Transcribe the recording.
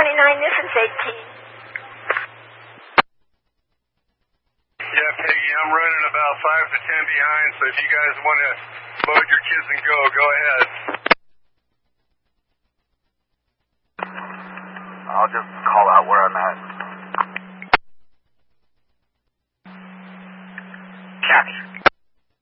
this is 18. Yeah, Peggy, I'm running about 5 to 10 behind, so if you guys want to load your kids and go ahead. I'll just call out where I'm at.